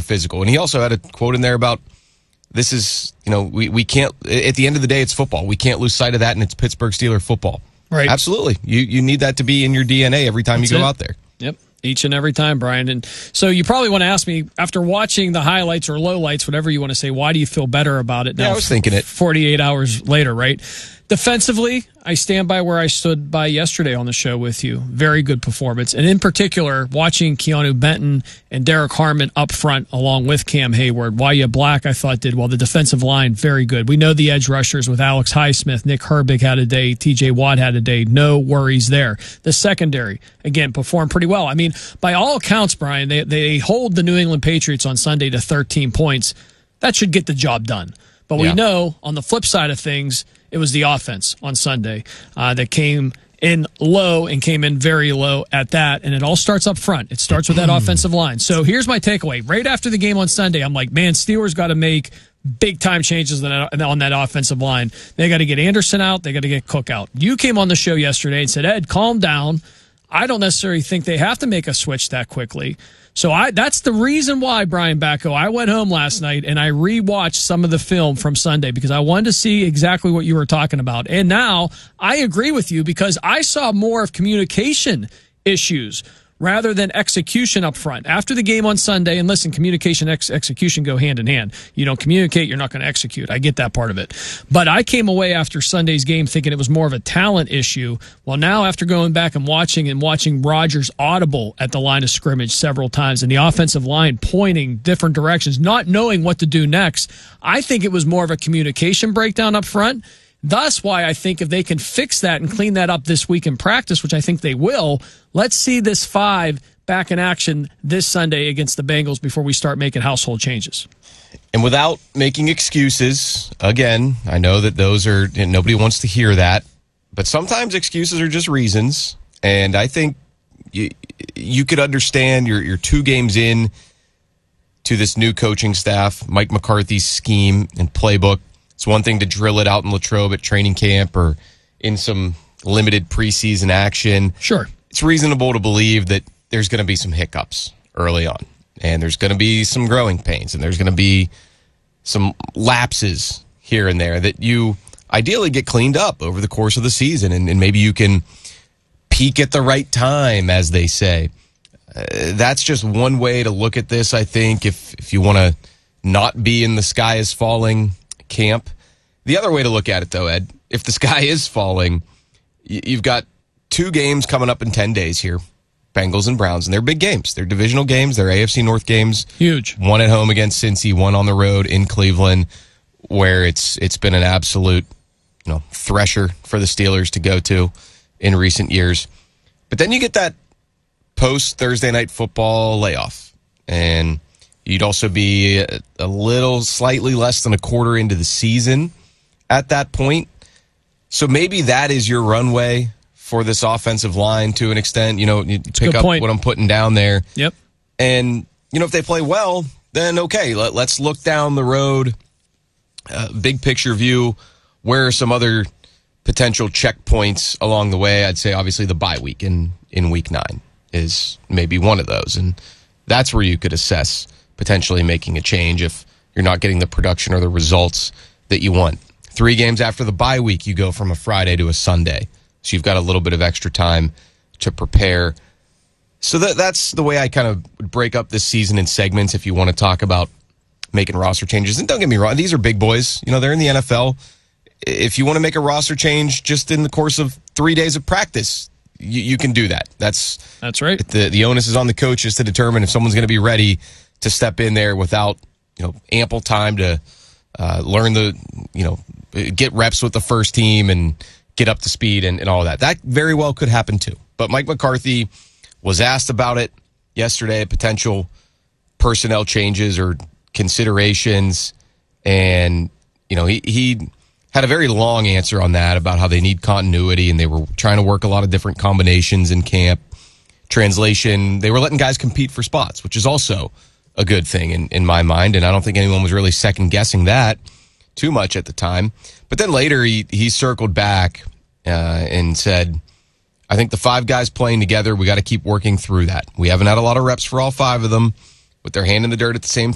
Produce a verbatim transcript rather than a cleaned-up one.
physical. And he also had a quote in there about this is, you know, we, we can't, at the end of the day, it's football. We can't lose sight of that, and it's Pittsburgh Steelers football. Right. Absolutely. You you need that to be in your D N A every time That's you go it. out there. Yep. Each and every time, Brian. And so you probably want to ask me, after watching the highlights or lowlights, whatever you want to say, why do you feel better about it now? Yeah, I was thinking it. forty-eight hours later, right? Defensively, I stand by where I stood by yesterday on the show with you. Very good performance. And in particular, watching Keanu Benton and Derek Harmon up front along with Cam Hayward. Wyatt Black, I thought, did well. The defensive line, very good. We know the edge rushers with Alex Highsmith. Nick Herbig had a day. T J Watt had a day. No worries there. The secondary, again, performed pretty well. I mean, by all accounts, Brian, they, they hold the New England Patriots on Sunday to thirteen points. That should get the job done. But we yeah. know on the flip side of things, it was the offense on Sunday uh, that came in low and came in very low at that. And it all starts up front. It starts with that offensive line. So here's my takeaway. Right after the game on Sunday, I'm like, man, Steelers got to make big-time changes on that offensive line. They got to get Anderson out. They got to get Cook out. You came on the show yesterday and said, Ed, calm down. I don't necessarily think they have to make a switch that quickly. So I that's the reason why, Brian Bacco, I went home last night and I rewatched some of the film from Sunday because I wanted to see exactly what you were talking about. And now I agree with you because I saw more of communication issues rather than execution up front. After the game on Sunday, and listen, communication ex- execution go hand in hand. You don't communicate, you're not going to execute. I get that part of it. But I came away after Sunday's game thinking it was more of a talent issue. Well, now after going back and watching and watching Rodgers audible at the line of scrimmage several times and the offensive line pointing different directions, not knowing what to do next, I think it was more of a communication breakdown up front. Thus why I think if they can fix that and clean that up this week in practice, which I think they will, let's see this five back in action this Sunday against the Bengals before we start making household changes. And without making excuses, again, I know that those are, nobody wants to hear that, but sometimes excuses are just reasons. And I think you, you could understand you're, you're two games in to this new coaching staff, Mike McCarthy's scheme and playbook. It's one thing to drill it out in Latrobe at training camp or in some limited preseason action. Sure. It's reasonable to believe that there's going to be some hiccups early on, and there's going to be some growing pains, and there's going to be some lapses here and there that you ideally get cleaned up over the course of the season, and, and maybe you can peak at the right time, as they say. Uh, that's just one way to look at this, I think, if, if you want to not be in the sky is falling camp. The other way to look at it, though, Ed, if the sky is falling, you've got two games coming up in ten days here, Bengals and Browns, and they're big games. They're divisional games. They're A F C North games. Huge. One at home against Cincy, one on the road in Cleveland, where it's it's been an absolute, you know, thresher for the Steelers to go to in recent years. But then you get that post-Thursday night football layoff, and you'd also be a, a little, slightly less than a quarter into the season at that point. So maybe that is your runway for this offensive line to an extent. You know, you pick up point. what I'm putting down there. Yep. And, you know, if they play well, then okay, let, let's look down the road, uh, big picture view, where are some other potential checkpoints along the way. I'd say obviously the bye week in, in week nine is maybe one of those. And that's where you could assess potentially making a change if you're not getting the production or the results that you want. Three games after the bye week, you go from a Friday to a Sunday. So you've got a little bit of extra time to prepare. So that that's the way I kind of break up this season in segments if you want to talk about making roster changes. And don't get me wrong, these are big boys. You know, they're in the N F L. If you want to make a roster change just in the course of three days of practice, you, you can do that. That's that's right. The, the onus is on the coaches to determine if someone's going to be ready to step in there without, you know, ample time to uh, learn the, you know, get reps with the first team and get up to speed and, and all of that. That very well could happen too. But Mike McCarthy was asked about it yesterday, potential personnel changes or considerations. And, you know, he, he had a very long answer on that about how they need continuity and they were trying to work a lot of different combinations in camp. Translation, they were letting guys compete for spots, which is also a good thing in, in my mind. And I don't think anyone was really second guessing that too much at the time. But then later he, he circled back uh, and said, I think the five guys playing together, we got to keep working through that. We haven't had a lot of reps for all five of them with their hand in the dirt at the same